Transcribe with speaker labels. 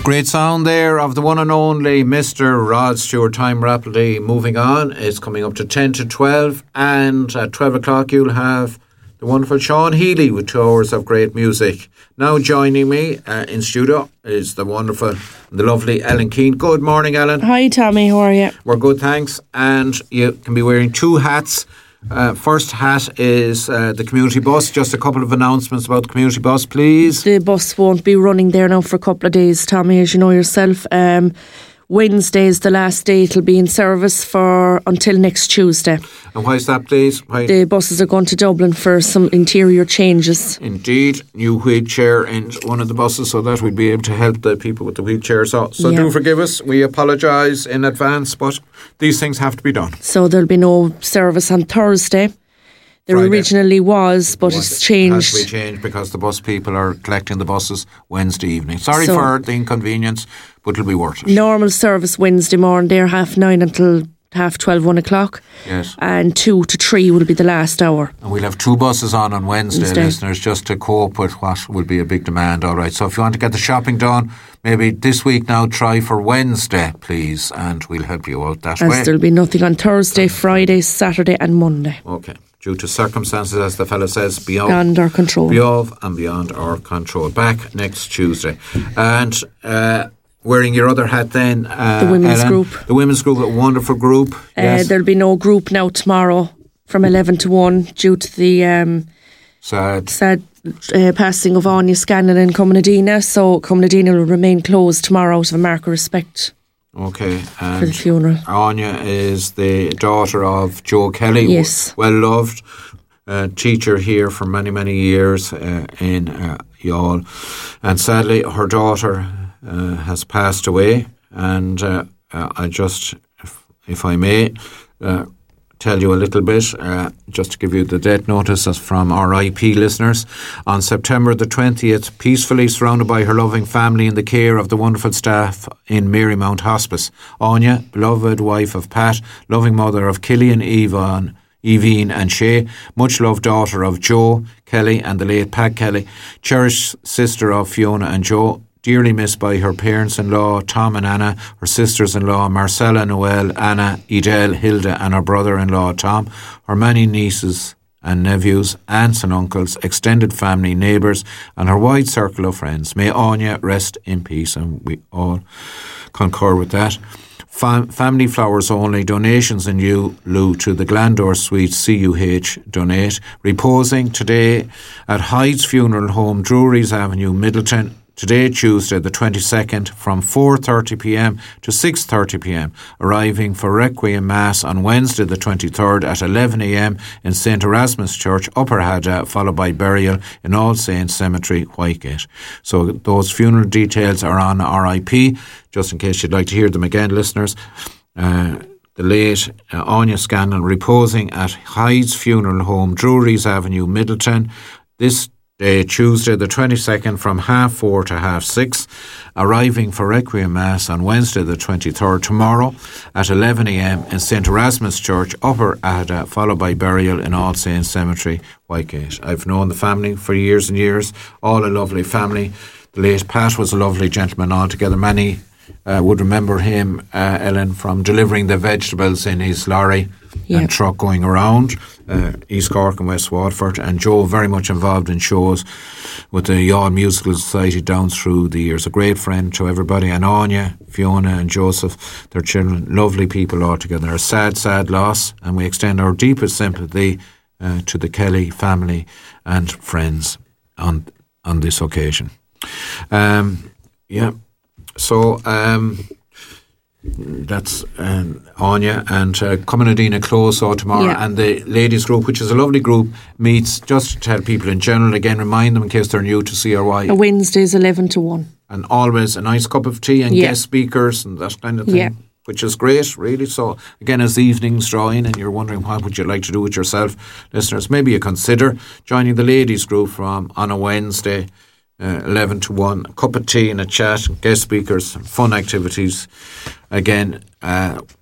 Speaker 1: Great sound there of the one and only Mr. Rod Stewart. Time rapidly moving on. It's coming up to 10 to 12, and at 12 o'clock you'll have the wonderful Sean Healy with 2 hours of great music. Now joining me in studio is the wonderful, the lovely Ellen Keane. Good morning, Ellen.
Speaker 2: Hi, Tommy. How are you?
Speaker 1: We're good, thanks. And you can be wearing 2 hats. First hat is the community bus. Just a couple of announcements about the community bus, please.
Speaker 2: The bus won't be running there now for a couple of days, Tommy, as you know yourself. Wednesday is the last day it'll be in service for until next Tuesday.
Speaker 1: And why is that, please? Why?
Speaker 2: The buses are going to Dublin for some interior changes.
Speaker 1: Indeed, new wheelchair in one of the buses, so that we'd be able to help the people with the wheelchairs. So do forgive us. We apologise in advance, but these things have to be done.
Speaker 2: So there'll be no service on Thursday. There Friday. Originally was, but it's changed.
Speaker 1: It has to be changed because the bus people are collecting the buses Wednesday evening. Sorry for the inconvenience, but it'll be worth it. Normal
Speaker 2: service Wednesday morning, there 9:30 until 12:30, 1 o'clock.
Speaker 1: Yes.
Speaker 2: And 2 to 3 will be the last hour.
Speaker 1: And we'll have 2 buses on Wednesday, listeners, just to cope with what will be a big demand. All right. So if you want to get the shopping done, maybe this week now, try for Wednesday, please, and we'll help you out that way.
Speaker 2: There'll be nothing on Thursday, Friday, Saturday and Monday.
Speaker 1: Okay. Due to circumstances, as the fellow says, beyond
Speaker 2: our control.
Speaker 1: Beyond our control. Back next Tuesday. And wearing your other hat then,
Speaker 2: the women's
Speaker 1: Ellen,
Speaker 2: group.
Speaker 1: The women's group, a wonderful group. Yes.
Speaker 2: There'll be no group now tomorrow from 11 to 1 due to the sad passing of Anya Scanlon in Comunadina. So Comunadina will remain closed tomorrow out of a mark of respect.
Speaker 1: Okay, and
Speaker 2: for the funeral.
Speaker 1: Anya is the daughter of Joe Kelly.
Speaker 2: Yes.
Speaker 1: Well loved teacher here for many, many years in Youghal. And sadly, her daughter has passed away. And I just, if I may, tell you a little bit, just to give you the death notice from RIP listeners. On September the 20th, peacefully surrounded by her loving family in the care of the wonderful staff in Marymount Hospice, Anya, beloved wife of Pat, loving mother of Killian, Evine and Shay, much loved daughter of Joe Kelly and the late Pat Kelly, cherished sister of Fiona and Joe, dearly missed by her parents-in-law, Tom and Anna, her sisters-in-law, Marcella, Noel, Anna, Edel, Hilda, and her brother-in-law, Tom, her many nieces and nephews, aunts and uncles, extended family, neighbours, and her wide circle of friends. May Anya rest in peace, and we all concur with that. Family flowers only, donations in lieu to the Glandore Suites CUH donate. Reposing today at Hyde's Funeral Home, Drury's Avenue, Middleton. Today, Tuesday, the 22nd, from 4:30pm to 6:30pm, arriving for Requiem Mass on Wednesday, the 23rd, at 11am in St. Erasmus Church, Upper Hadda, followed by burial in All Saints Cemetery, Whitegate. So those funeral details are on RIP, just in case you'd like to hear them again, listeners. The late Anya Scanlon reposing at Hyde's Funeral Home, Drury's Avenue, Middleton, this day, Tuesday the 22nd, from 4:30 to 6:30, arriving for Requiem Mass on Wednesday the 23rd, tomorrow at 11am in St. Erasmus Church, Upper Adda, followed by burial in All Saints Cemetery, Whitegate. I've known the family for years and years, all a lovely family. The late Pat was a lovely gentleman altogether. Many would remember him, Ellen, from delivering the vegetables in his lorry and truck going around East Cork and West Waterford, and Joe very much involved in shows with the Youghal Musical Society down through the years. A great friend to everybody, and Anya, Fiona and Joseph, their children, lovely people altogether. A sad, sad loss, and we extend our deepest sympathy to the Kelly family and friends on this occasion. So that's Anya, and Comunadina close tomorrow, and the ladies group, which is a lovely group, meets just to tell people in general, again remind them in case they're new to CRY.
Speaker 2: Wednesdays 11 to 1.
Speaker 1: And always a nice cup of tea and guest speakers and that kind of thing, which is great, really. So again, as the evenings draw in and you're wondering what would you like to do with yourself, listeners, maybe you consider joining the ladies group on a Wednesday, 11 to 1, a cup of tea and a chat, guest speakers, fun activities. Again,